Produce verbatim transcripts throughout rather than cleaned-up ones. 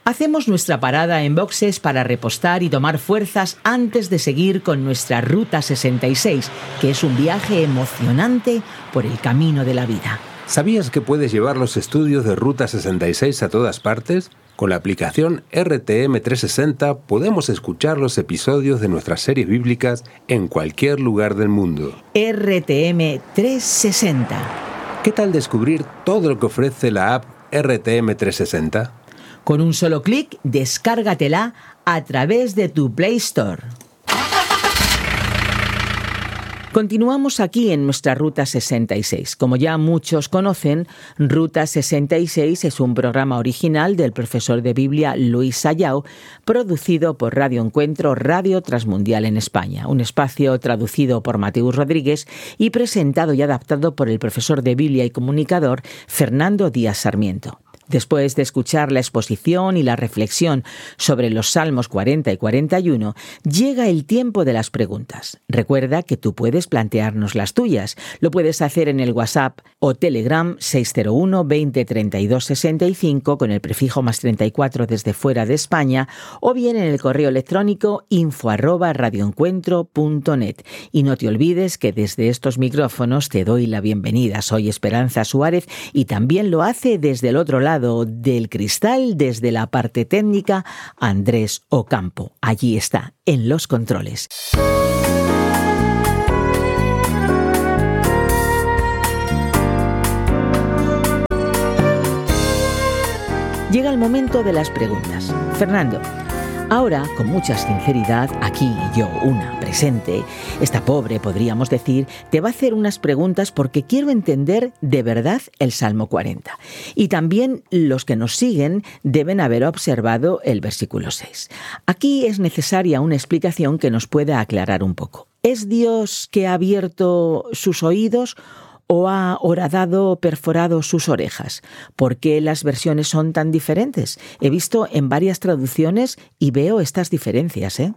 Hacemos nuestra parada en Boxes para repostar y tomar fuerzas antes de seguir con nuestra Ruta sesenta y seis, que es un viaje emocionante por el camino de la vida. ¿Sabías que puedes llevar los estudios de Ruta sesenta y seis a todas partes? Con la aplicación R T M trescientos sesenta podemos escuchar los episodios de nuestras series bíblicas en cualquier lugar del mundo. R T M trescientos sesenta. ¿Qué tal descubrir todo lo que ofrece la app R T M trescientos sesenta? Con un solo clic, descárgatela a través de tu Play Store. Continuamos aquí en nuestra Ruta sesenta y seis. Como ya muchos conocen, Ruta sesenta y seis es un programa original del profesor de Biblia Luis Sayao, producido por Radio Encuentro, Radio Transmundial en España, un espacio traducido por Mateus Rodríguez y presentado y adaptado por el profesor de Biblia y comunicador Fernando Díaz Sarmiento. Después de escuchar la exposición y la reflexión sobre los Salmos cuarenta y cuarenta y uno, llega el tiempo de las preguntas. Recuerda que tú puedes plantearnos las tuyas. Lo puedes hacer en el WhatsApp o Telegram seis cero uno, veinte, treinta y dos, sesenta y cinco con el prefijo más treinta y cuatro desde fuera de España, o bien en el correo electrónico info arroba radioencuentro punto net. Y no te olvides que desde estos micrófonos te doy la bienvenida. Soy Esperanza Suárez y también lo hace desde el otro lado del cristal, desde la parte técnica, Andrés Ocampo. Allí está, en los controles. Llega el momento de las preguntas. Fernando, ahora, con mucha sinceridad, aquí yo, una presente, esta pobre, podríamos decir, te va a hacer unas preguntas porque quiero entender de verdad el Salmo cuarenta. Y también los que nos siguen deben haber observado el versículo seis. Aquí es necesaria una explicación que nos pueda aclarar un poco. ¿Es Dios que ha abierto sus oídos o ha horadado o perforado sus orejas? ¿Por qué las versiones son tan diferentes? He visto en varias traducciones y veo estas diferencias, ¿eh?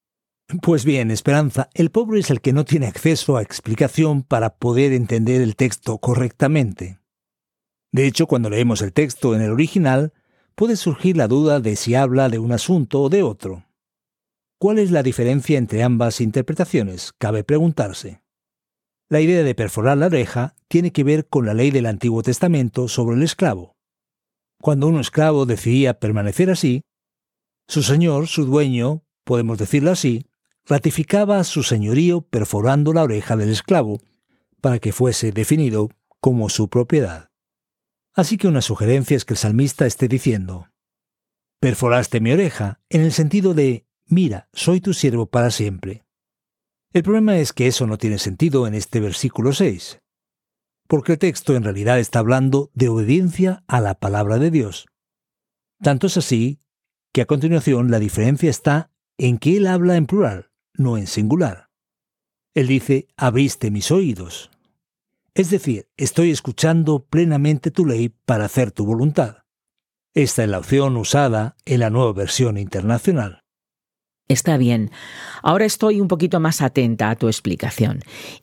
Pues bien, Esperanza, el pobre es el que no tiene acceso a explicación para poder entender el texto correctamente. De hecho, cuando leemos el texto en el original, puede surgir la duda de si habla de un asunto o de otro. ¿Cuál es la diferencia entre ambas interpretaciones? Cabe preguntarse. La idea de perforar la oreja tiene que ver con la ley del Antiguo Testamento sobre el esclavo. Cuando un esclavo decidía permanecer así, su señor, su dueño, podemos decirlo así, ratificaba su señorío perforando la oreja del esclavo para que fuese definido como su propiedad. Así que una sugerencia es que el salmista esté diciendo: perforaste mi oreja, en el sentido de, mira, soy tu siervo para siempre. El problema es que eso no tiene sentido en este versículo seis, porque el texto en realidad está hablando de obediencia a la palabra de Dios. Tanto es así que a continuación la diferencia está en que él habla en plural, no en singular. Él dice, abriste mis oídos. Es decir, estoy escuchando plenamente tu ley para hacer tu voluntad. Esta es la opción usada en la Nueva Versión Internacional. Está bien. Ahora estoy un poquito más atenta a tu explicación.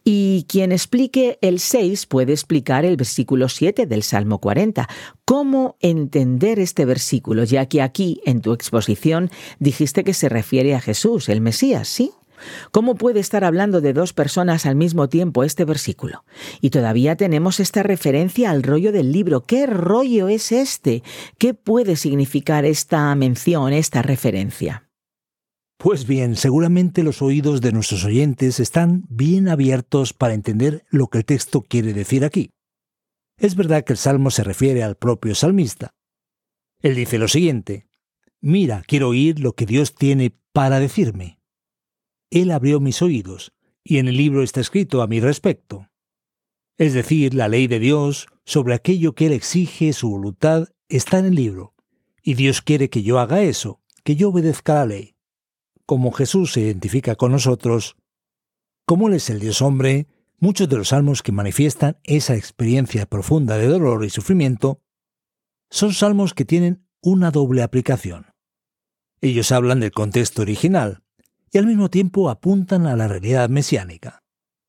Y quien explique el seis puede explicar el versículo siete del Salmo cuarenta. ¿Cómo entender este versículo? Ya que aquí, en tu exposición, dijiste que se refiere a Jesús, el Mesías, ¿sí? ¿Cómo puede estar hablando de dos personas al mismo tiempo este versículo? Y todavía tenemos esta referencia al rollo del libro. ¿Qué rollo es este? ¿Qué puede significar esta mención, esta referencia? Pues bien, seguramente los oídos de nuestros oyentes están bien abiertos para entender lo que el texto quiere decir aquí. Es verdad que el salmo se refiere al propio salmista. Él dice lo siguiente: mira, quiero oír lo que Dios tiene para decirme. Él abrió mis oídos, y en el libro está escrito a mi respecto. Es decir, la ley de Dios sobre aquello que Él exige, su voluntad, está en el libro, y Dios quiere que yo haga eso, que yo obedezca la ley. Como Jesús se identifica con nosotros, como Él es el Dios hombre, muchos de los salmos que manifiestan esa experiencia profunda de dolor y sufrimiento son salmos que tienen una doble aplicación. Ellos hablan del contexto original y al mismo tiempo apuntan a la realidad mesiánica.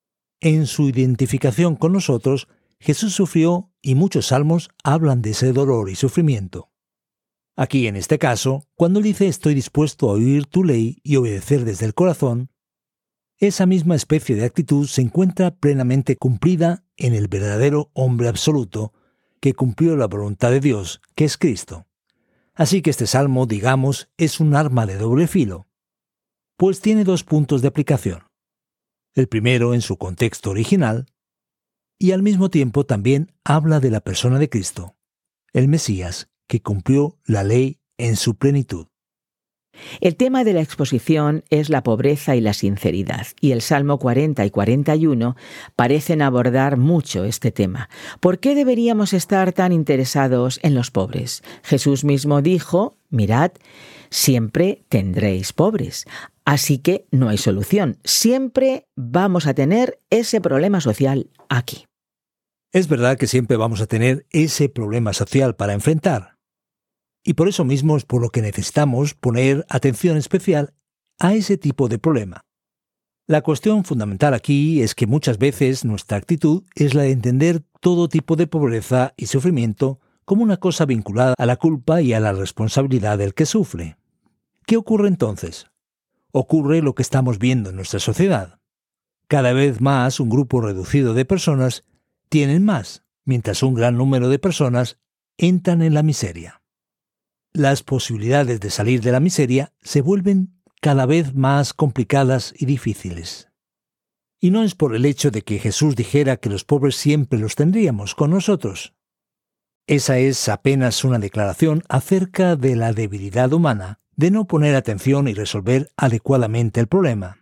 En su identificación con nosotros, Jesús sufrió y muchos salmos hablan de ese dolor y sufrimiento. Aquí, en este caso, cuando él dice estoy dispuesto a oír tu ley y obedecer desde el corazón, esa misma especie de actitud se encuentra plenamente cumplida en el verdadero hombre absoluto que cumplió la voluntad de Dios, que es Cristo. Así que este salmo, digamos, es un arma de doble filo, pues tiene dos puntos de aplicación. El primero en su contexto original, y al mismo tiempo también habla de la persona de Cristo, el Mesías, que cumplió la ley en su plenitud. El tema de la exposición es la pobreza y la sinceridad, y el Salmo cuarenta y cuarenta y uno parecen abordar mucho este tema. ¿Por qué deberíamos estar tan interesados en los pobres? Jesús mismo dijo, mirad, siempre tendréis pobres, así que no hay solución. Siempre vamos a tener ese problema social aquí. Es verdad que siempre vamos a tener ese problema social para enfrentar. Y por eso mismo es por lo que necesitamos poner atención especial a ese tipo de problema. La cuestión fundamental aquí es que muchas veces nuestra actitud es la de entender todo tipo de pobreza y sufrimiento como una cosa vinculada a la culpa y a la responsabilidad del que sufre. ¿Qué ocurre entonces? Ocurre lo que estamos viendo en nuestra sociedad. Cada vez más un grupo reducido de personas tienen más, mientras un gran número de personas entran en la miseria. Las posibilidades de salir de la miseria se vuelven cada vez más complicadas y difíciles. Y no es por el hecho de que Jesús dijera que los pobres siempre los tendríamos con nosotros. Esa es apenas una declaración acerca de la debilidad humana de no poner atención y resolver adecuadamente el problema.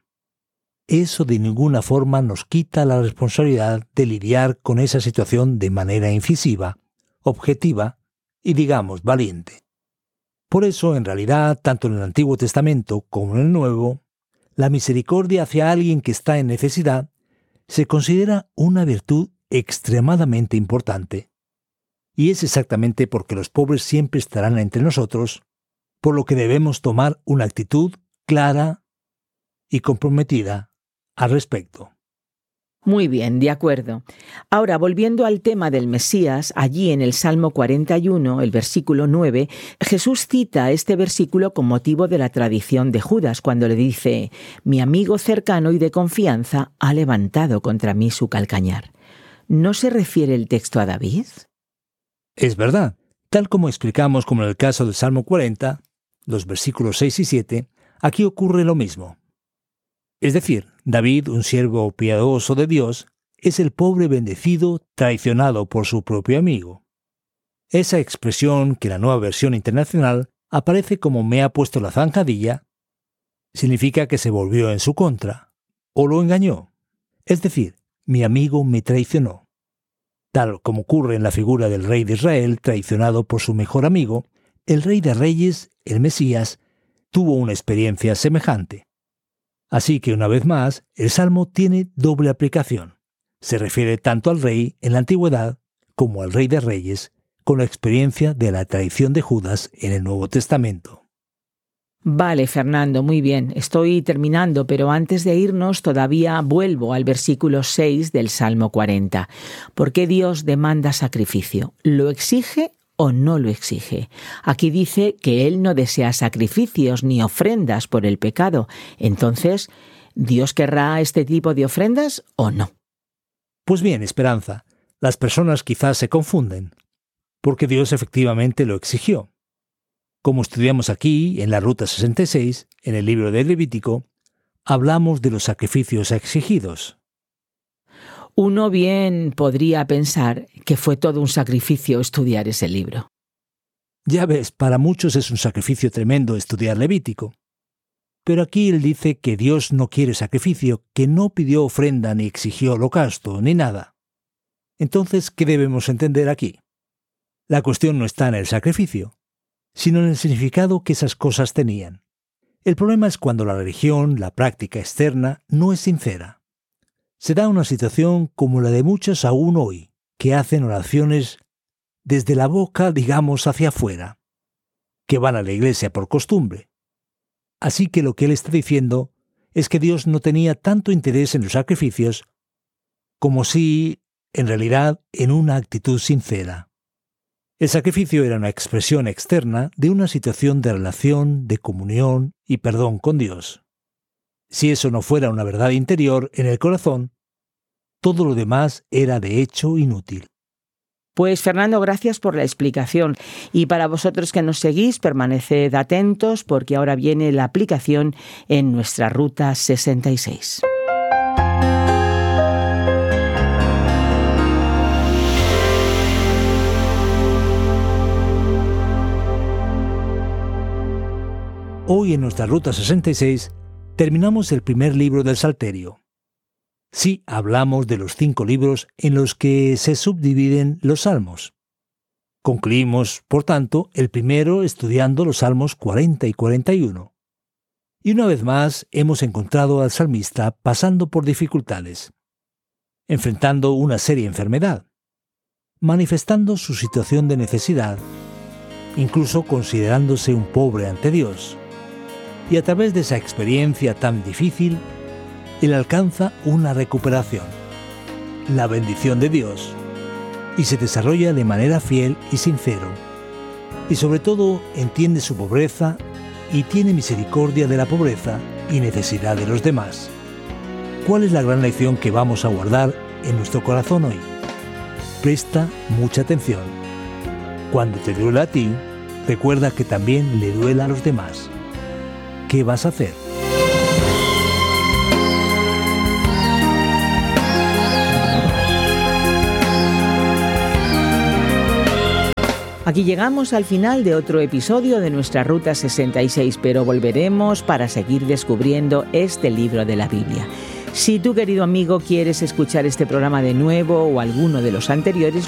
Eso de ninguna forma nos quita la responsabilidad de lidiar con esa situación de manera incisiva, objetiva y, digamos, valiente. Por eso, en realidad, tanto en el Antiguo Testamento como en el Nuevo, la misericordia hacia alguien que está en necesidad se considera una virtud extremadamente importante. Y es exactamente porque los pobres siempre estarán entre nosotros, por lo que debemos tomar una actitud clara y comprometida al respecto. Muy bien, de acuerdo. Ahora, volviendo al tema del Mesías, allí en el Salmo cuarenta y uno, el versículo nueve, Jesús cita este versículo con motivo de la tradición de Judas, cuando le dice, «Mi amigo cercano y de confianza ha levantado contra mí su calcañar». ¿No se refiere el texto a David? Es verdad. Tal como explicamos como en el caso del Salmo cuarenta, los versículos seis y siete, aquí ocurre lo mismo. Es decir, David, un siervo piadoso de Dios, es el pobre bendecido traicionado por su propio amigo. Esa expresión que en la nueva versión internacional aparece como me ha puesto la zancadilla, significa que se volvió en su contra, o lo engañó. Es decir, mi amigo me traicionó. Tal como ocurre en la figura del rey de Israel traicionado por su mejor amigo, el rey de reyes, el Mesías, tuvo una experiencia semejante. Así que, una vez más, el Salmo tiene doble aplicación. Se refiere tanto al rey en la antigüedad como al rey de reyes, con la experiencia de la traición de Judas en el Nuevo Testamento. Vale, Fernando, muy bien. Estoy terminando, pero antes de irnos todavía vuelvo al versículo seis del Salmo cuarenta. ¿Por qué Dios demanda sacrificio? ¿Lo exige o no lo exige? Aquí dice que Él no desea sacrificios ni ofrendas por el pecado. Entonces, ¿Dios querrá este tipo de ofrendas o no? Pues bien, Esperanza, las personas quizás se confunden, porque Dios efectivamente lo exigió. Como estudiamos aquí, en la Ruta sesenta y seis, en el libro de Levítico, hablamos de los sacrificios exigidos. Uno bien podría pensar que fue todo un sacrificio estudiar ese libro. Ya ves, para muchos es un sacrificio tremendo estudiar Levítico. Pero aquí él dice que Dios no quiere sacrificio, que no pidió ofrenda ni exigió holocausto, ni nada. Entonces, ¿qué debemos entender aquí? La cuestión no está en el sacrificio, sino en el significado que esas cosas tenían. El problema es cuando la religión, la práctica externa, no es sincera. Se da una situación como la de muchos aún hoy, que hacen oraciones desde la boca, digamos, hacia afuera, que van a la iglesia por costumbre. Así que lo que él está diciendo es que Dios no tenía tanto interés en los sacrificios como si, en realidad, en una actitud sincera. El sacrificio era una expresión externa de una situación de relación, de comunión y perdón con Dios. Si eso no fuera una verdad interior en el corazón, todo lo demás era de hecho inútil. Pues Fernando, gracias por la explicación. Y para vosotros que nos seguís, permaneced atentos porque ahora viene la aplicación en nuestra Ruta sesenta y seis. Hoy en nuestra Ruta sesenta y seis terminamos el primer libro del Salterio. Sí, hablamos de los cinco libros en los que se subdividen los salmos. Concluimos, por tanto, el primero estudiando los salmos cuarenta y cuarenta y uno. Y una vez más hemos encontrado al salmista pasando por dificultades, enfrentando una seria enfermedad, manifestando su situación de necesidad, incluso considerándose un pobre ante Dios. Y a través de esa experiencia tan difícil, él alcanza una recuperación, la bendición de Dios, y se desarrolla de manera fiel y sincero. Y sobre todo entiende su pobreza y tiene misericordia de la pobreza y necesidad de los demás. ¿Cuál es la gran lección que vamos a guardar en nuestro corazón hoy? Presta mucha atención. Cuando te duela a ti, recuerda que también le duela a los demás. ¿Qué vas a hacer? Aquí llegamos al final de otro episodio de nuestra Ruta sesenta y seis, pero volveremos para seguir descubriendo este libro de la Biblia. Si tú, querido amigo, quieres escuchar este programa de nuevo o alguno de los anteriores,